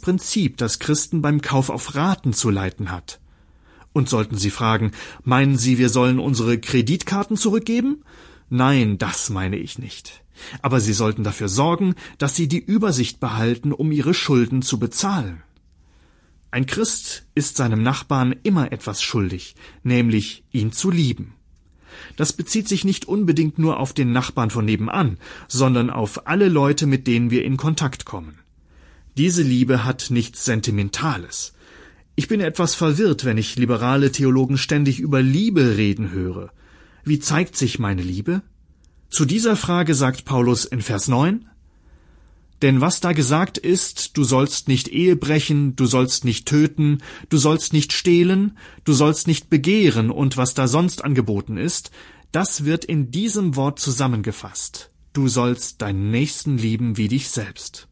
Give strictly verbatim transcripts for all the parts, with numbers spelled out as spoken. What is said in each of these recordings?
Prinzip, das Christen beim Kauf auf Raten zu leiten hat. Und sollten Sie fragen, meinen Sie, wir sollen unsere Kreditkarten zurückgeben? Nein, das meine ich nicht. Aber Sie sollten dafür sorgen, dass Sie die Übersicht behalten, um Ihre Schulden zu bezahlen. Ein Christ ist seinem Nachbarn immer etwas schuldig, nämlich ihn zu lieben. Das bezieht sich nicht unbedingt nur auf den Nachbarn von nebenan, sondern auf alle Leute, mit denen wir in Kontakt kommen. Diese Liebe hat nichts Sentimentales. Ich bin etwas verwirrt, wenn ich liberale Theologen ständig über Liebe reden höre. Wie zeigt sich meine Liebe? Zu dieser Frage sagt Paulus in Vers neun: Denn was da gesagt ist, du sollst nicht Ehe brechen, du sollst nicht töten, du sollst nicht stehlen, du sollst nicht begehren und was da sonst angeboten ist, das wird in diesem Wort zusammengefasst. Du sollst deinen Nächsten lieben wie dich selbst.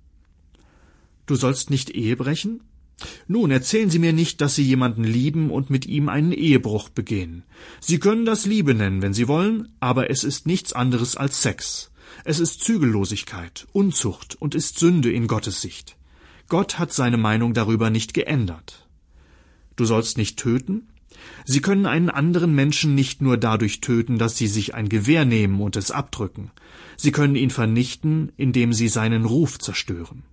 Du sollst nicht Ehe brechen? Nun, erzählen Sie mir nicht, dass Sie jemanden lieben und mit ihm einen Ehebruch begehen. Sie können das Liebe nennen, wenn Sie wollen, aber es ist nichts anderes als Sex. Es ist Zügellosigkeit, Unzucht und ist Sünde in Gottes Sicht. Gott hat seine Meinung darüber nicht geändert. Du sollst nicht töten? Sie können einen anderen Menschen nicht nur dadurch töten, dass Sie sich ein Gewehr nehmen und es abdrücken. Sie können ihn vernichten, indem Sie seinen Ruf zerstören.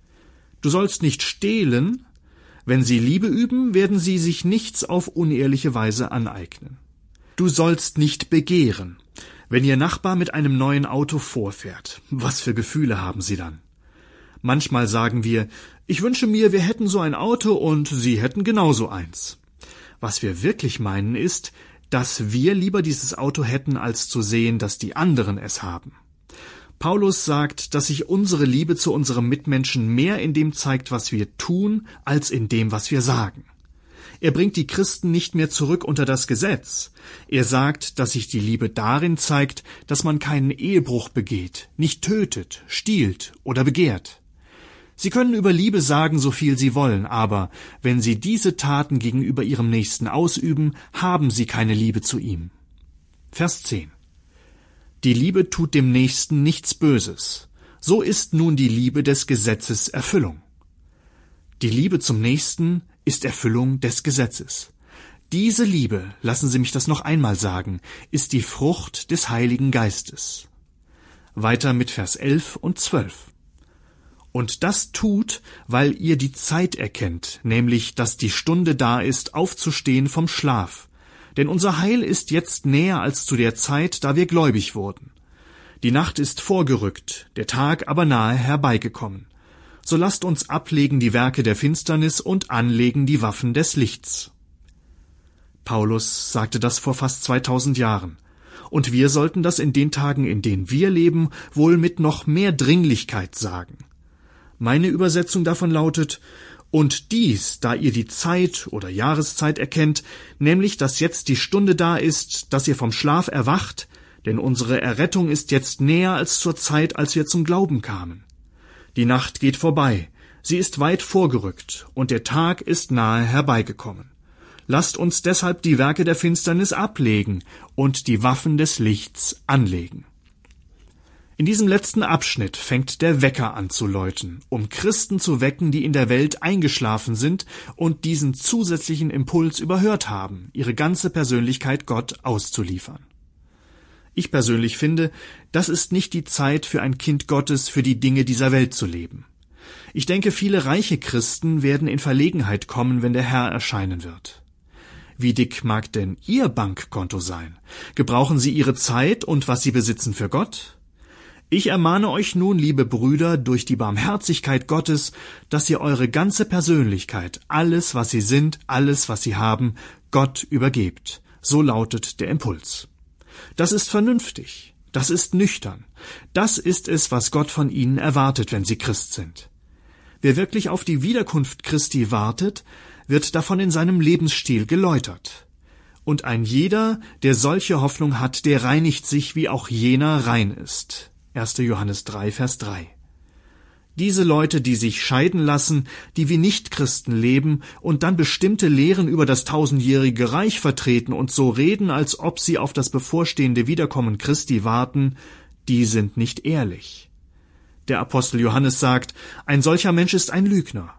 Du sollst nicht stehlen? Wenn Sie Liebe üben, werden Sie sich nichts auf unehrliche Weise aneignen. Du sollst nicht begehren. Wenn Ihr Nachbar mit einem neuen Auto vorfährt, was für Gefühle haben Sie dann? Manchmal sagen wir, ich wünsche mir, wir hätten so ein Auto und Sie hätten genauso eins. Was wir wirklich meinen ist, dass wir lieber dieses Auto hätten, als zu sehen, dass die anderen es haben. Paulus sagt, dass sich unsere Liebe zu unserem Mitmenschen mehr in dem zeigt, was wir tun, als in dem, was wir sagen. Er bringt die Christen nicht mehr zurück unter das Gesetz. Er sagt, dass sich die Liebe darin zeigt, dass man keinen Ehebruch begeht, nicht tötet, stiehlt oder begehrt. Sie können über Liebe sagen, so viel Sie wollen, aber wenn Sie diese Taten gegenüber Ihrem Nächsten ausüben, haben Sie keine Liebe zu ihm. Vers zehn. Die Liebe tut dem Nächsten nichts Böses. So ist nun die Liebe des Gesetzes Erfüllung. Die Liebe zum Nächsten ist Erfüllung des Gesetzes. Diese Liebe, lassen Sie mich das noch einmal sagen, ist die Frucht des Heiligen Geistes. Weiter mit Vers elf und zwölf. Und das tut, weil ihr die Zeit erkennt, nämlich, dass die Stunde da ist, aufzustehen vom Schlaf. Denn unser Heil ist jetzt näher als zu der Zeit, da wir gläubig wurden. Die Nacht ist vorgerückt, der Tag aber nahe herbeigekommen. So lasst uns ablegen die Werke der Finsternis und anlegen die Waffen des Lichts. Paulus sagte das vor fast zweitausend Jahren. Und wir sollten das in den Tagen, in denen wir leben, wohl mit noch mehr Dringlichkeit sagen. Meine Übersetzung davon lautet: Und dies, da ihr die Zeit oder Jahreszeit erkennt, nämlich, dass jetzt die Stunde da ist, dass ihr vom Schlaf erwacht, denn unsere Errettung ist jetzt näher als zur Zeit, als wir zum Glauben kamen. Die Nacht geht vorbei, sie ist weit vorgerückt, und der Tag ist nahe herbeigekommen. Lasst uns deshalb die Werke der Finsternis ablegen und die Waffen des Lichts anlegen. In diesem letzten Abschnitt fängt der Wecker an zu läuten, um Christen zu wecken, die in der Welt eingeschlafen sind und diesen zusätzlichen Impuls überhört haben, ihre ganze Persönlichkeit Gott auszuliefern. Ich persönlich finde, das ist nicht die Zeit für ein Kind Gottes, für die Dinge dieser Welt zu leben. Ich denke, viele reiche Christen werden in Verlegenheit kommen, wenn der Herr erscheinen wird. Wie dick mag denn Ihr Bankkonto sein? Gebrauchen Sie Ihre Zeit und was Sie besitzen für Gott? Ich ermahne euch nun, liebe Brüder, durch die Barmherzigkeit Gottes, dass ihr eure ganze Persönlichkeit, alles, was sie sind, alles, was sie haben, Gott übergebt. So lautet der Impuls. Das ist vernünftig, das ist nüchtern, das ist es, was Gott von ihnen erwartet, wenn sie Christ sind. Wer wirklich auf die Wiederkunft Christi wartet, wird davon in seinem Lebensstil geläutert. Und ein jeder, der solche Hoffnung hat, der reinigt sich, wie auch jener rein ist. erster Johannes drei, Vers drei. Diese Leute, die sich scheiden lassen, die wie Nichtchristen leben und dann bestimmte Lehren über das tausendjährige Reich vertreten und so reden, als ob sie auf das bevorstehende Wiederkommen Christi warten, die sind nicht ehrlich. Der Apostel Johannes sagt, ein solcher Mensch ist ein Lügner.